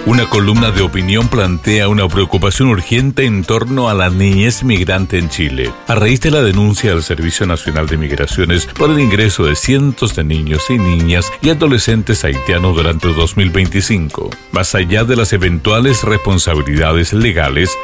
Una columna de opinión plantea una preocupación urgente en torno a la niñez migrante en Chile, a raíz de la denuncia del Servicio Nacional de Migraciones por el ingreso de cientos de niños y niñas y adolescentes haitianos durante el 2025. Más allá de las eventuales responsabilidades legales,